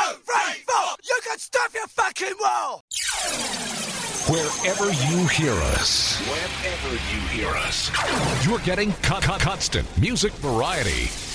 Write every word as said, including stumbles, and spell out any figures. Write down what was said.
three, four. You can stuff your fucking wall. Wherever you hear us, wherever you hear us, you're getting co- co- constant music variety.